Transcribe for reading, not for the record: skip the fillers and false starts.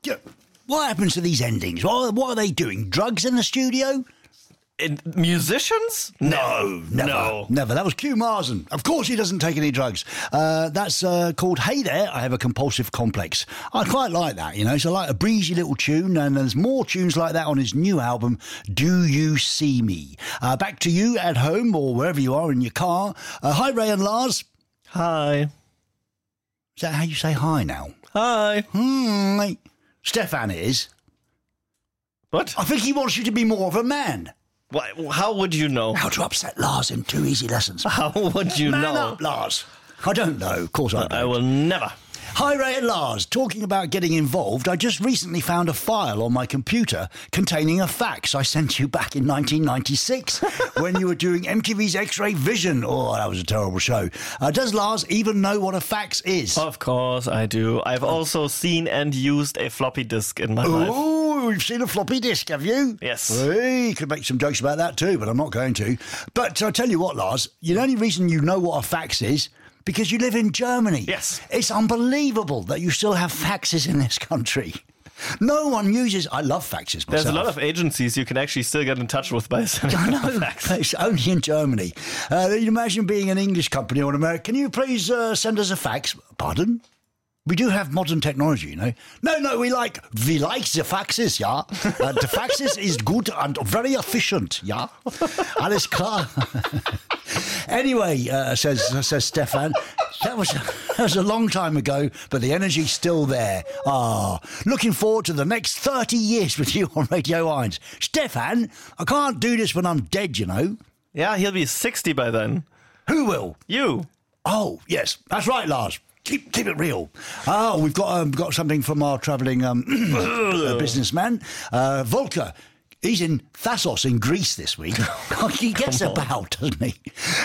What happens to these endings? What are they doing? Drugs in the studio? Musicians? No, never. That was Q Marzen. Of course he doesn't take any drugs. That's called Hey There, I Have a Compulsive Complex. I quite like that, you know. It's like a breezy little tune, and there's more tunes like that on his new album, Do You See Me? Back to you at home or wherever you are in your car. Hi, Ray and Lars. Hi. Is that how you say hi now? Hi. Hi. Stefan is. What? I think he wants you to be more of a man. How would you know? How to upset Lars in 2 easy lessons. How would you Man know? up, Lars. I don't know. Of course I don't. I will never. Hi, Ray and Lars. Talking about getting involved, I just recently found a file on my computer containing a fax I sent you back in 1996 when you were doing MTV's X-Ray Vision. Oh, that was a terrible show. Does Lars even know what a fax is? Of course I do. I've also seen and used a floppy disk in my life. Oh, you've seen a floppy disk, have you? Yes. Hey, you could make some jokes about that too, but I'm not going to. But I tell you what, Lars, the only reason you know what a fax is because you live in Germany. Yes. It's unbelievable that you still have faxes in this country. No one uses... I love faxes myself. There's a lot of agencies you can actually still get in touch with by sending I know, a fax. it's only in Germany. You imagine being an English company or an American. Can you please send us a fax? Pardon? We do have modern technology, you know. No, we like the faxes, yeah. The faxes is good and very efficient, yeah. Alles klar. Anyway, says Stefan, that was a long time ago, but the energy's still there. Looking forward to the next 30 years with you on Radio 1. Stefan, I can't do this when I'm dead, you know. Yeah, he'll be 60 by then. Who will? You. Oh, yes, that's right, Lars. Keep it real. We've got something from our travelling businessman, Volker. He's in Thassos in Greece this week. He gets about, doesn't he?